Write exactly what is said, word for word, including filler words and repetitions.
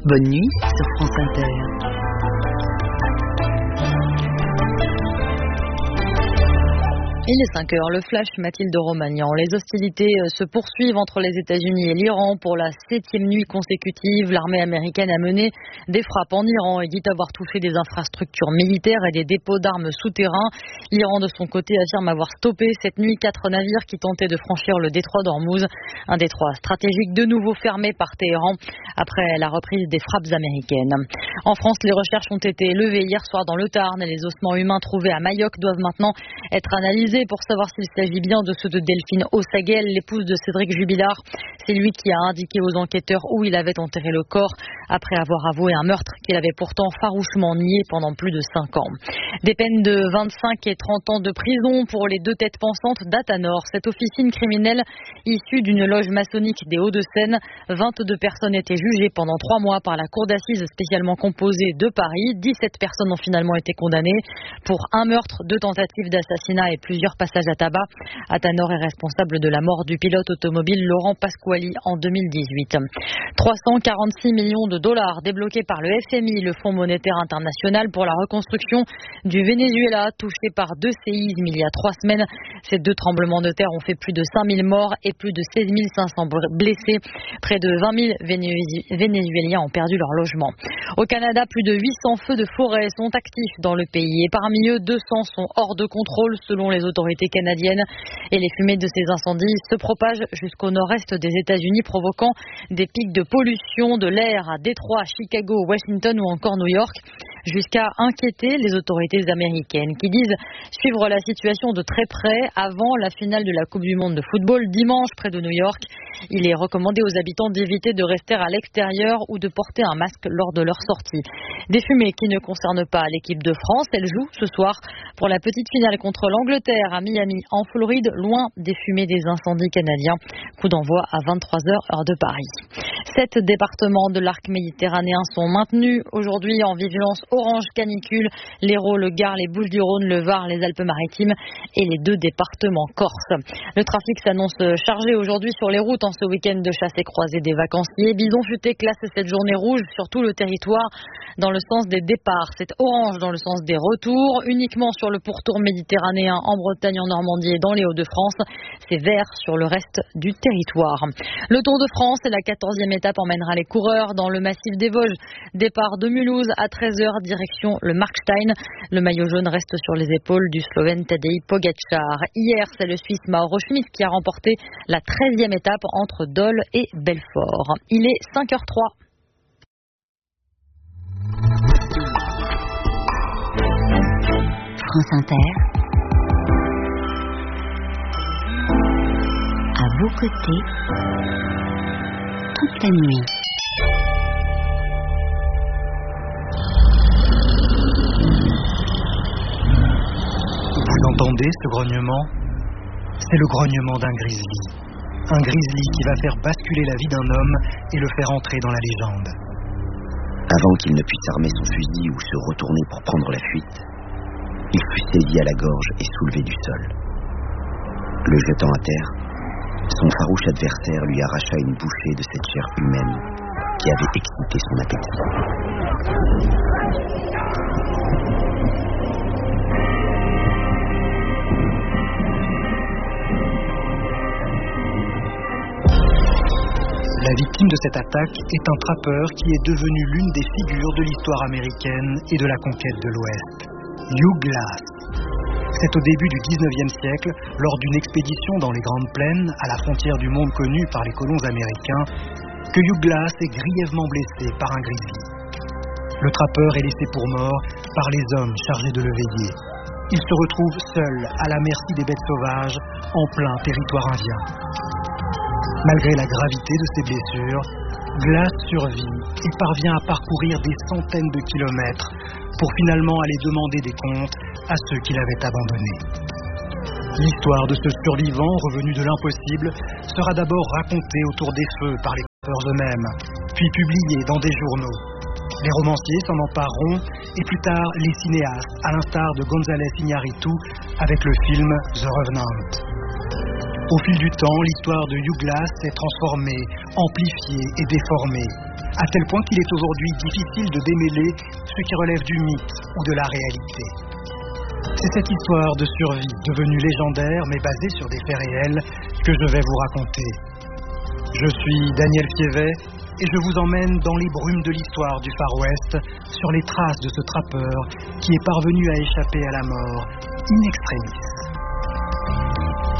Bonne nuit sur France Inter. Il est cinq heures, le flash Mathilde Romagnan. Les hostilités se poursuivent entre les États-Unis et l'Iran pour la septième nuit consécutive. L'armée américaine a mené des frappes en Iran et dit avoir touché des infrastructures militaires et des dépôts d'armes souterrains. L'Iran, de son côté, affirme avoir stoppé cette nuit quatre navires qui tentaient de franchir le détroit d'Ormuz, un détroit stratégique de nouveau fermé par Téhéran après la reprise des frappes américaines. En France, les recherches ont été levées hier soir dans le Tarn. Les ossements humains trouvés à Mayoc doivent maintenant être analysés pour savoir s'il s'agit bien de ceux de Delphine Ossaguel, l'épouse de Cédric Jubilard. C'est lui qui a indiqué aux enquêteurs où il avait enterré le corps après avoir avoué un meurtre qu'il avait pourtant farouchement nié pendant plus de cinq ans. Des peines de vingt-cinq et trente ans de prison pour les deux têtes pensantes d'Athanor, cette officine criminelle issue d'une loge maçonnique des Hauts-de-Seine. vingt-deux personnes étaient jugées pendant trois mois par la cour d'assises spécialement composée de Paris. dix-sept personnes ont finalement été condamnées pour un meurtre, deux tentatives d'assassinat et plusieurs passages à tabac. Athanor est responsable de la mort du pilote automobile Laurent Pasquali en deux mille dix-huit. trois cent quarante-six millions de dollars débloqués par le F M I, le Fonds monétaire international, pour la reconstruction du Venezuela, touché par deux séismes il y a trois semaines. Ces deux tremblements de terre ont fait plus de cinq mille morts et plus de seize mille cinq cents blessés. Près de vingt mille Vénézuéliens ont perdu leur logement. Au Canada, plus de huit cents feux de forêt sont actifs dans le pays et parmi eux, deux cents sont hors de contrôle selon les autorités canadiennes. Et les fumées de ces incendies se propagent jusqu'au nord-est des États-Unis, provoquant des pics de pollution de l'air à Détroit, Chicago, Washington ou encore New York, jusqu'à inquiéter les autorités américaines qui disent suivre la situation de très près avant la finale de la Coupe du Monde de football dimanche près de New York. Il est recommandé aux habitants d'éviter de rester à l'extérieur ou de porter un masque lors de leur sortie. Des fumées qui ne concernent pas l'équipe de France. Elle joue ce soir pour la petite finale contre l'Angleterre à Miami en Floride, loin des fumées des incendies canadiens. Coup d'envoi à vingt-trois heures heure de Paris. Sept départements de l'arc méditerranéen sont maintenus aujourd'hui en vigilance orange canicule. L'Hérault, le Gard, les Bouches-du-Rhône, le Var, les Alpes-Maritimes et les deux départements corses. Le trafic s'annonce chargé aujourd'hui sur les routes en ce week-end de chasse et croisée des vacanciers. Bison Futé classe cette journée rouge sur tout le territoire dans le sens des départs. C'est orange dans le sens des retours, uniquement sur le pourtour méditerranéen en Bretagne, en Normandie et dans les Hauts-de-France. C'est vert sur le reste du territoire. Le Tour de France et la quatorzième étape emmènera les coureurs dans le massif des Vosges. Départ de Mulhouse à treize heures, direction le Markstein. Le maillot jaune reste sur les épaules du Slovène Tadej Pogačar. Hier, c'est le Suisse Mauro Schmid qui a remporté la treizième étape entre Dole et Belfort. Il est cinq heures trois. France Inter, à vos côtés, toute la nuit. Vous entendez ce grognement ? C'est le grognement d'un grizzly. Un grizzly qui va faire basculer la vie d'un homme et le faire entrer dans la légende. Avant qu'il ne puisse armer son fusil ou se retourner pour prendre la fuite, il fut saisi à la gorge et soulevé du sol. Le jetant à terre, son farouche adversaire lui arracha une bouchée de cette chair humaine qui avait excité son appétit. La victime de cette attaque est un trappeur qui est devenu l'une des figures de l'histoire américaine et de la conquête de l'Ouest. Hugh Glass. C'est au début du dix-neuvième siècle, lors d'une expédition dans les Grandes Plaines, à la frontière du monde connue par les colons américains, que Hugh Glass est grièvement blessé par un grizzly. Le trappeur est laissé pour mort par les hommes chargés de le veiller. Il se retrouve seul à la merci des bêtes sauvages en plein territoire indien. Malgré la gravité de ses blessures, Glass survit et parvient à parcourir des centaines de kilomètres pour finalement aller demander des comptes à ceux qui l'avaient abandonné. L'histoire de ce survivant revenu de l'impossible sera d'abord racontée autour des feux par les trappeurs eux-mêmes, puis publiée dans des journaux. Les romanciers s'en empareront et plus tard les cinéastes, à l'instar de González Iñárritu avec le film The Revenant. Au fil du temps, l'histoire de Hugh Glass s'est transformée, amplifiée et déformée. à tel point qu'il est aujourd'hui difficile de démêler ce qui relève du mythe ou de la réalité. C'est cette histoire de survie, devenue légendaire mais basée sur des faits réels, que je vais vous raconter. Je suis Daniel Fievet et je vous emmène dans les brumes de l'histoire du Far West, sur les traces de ce trappeur qui est parvenu à échapper à la mort in extremis.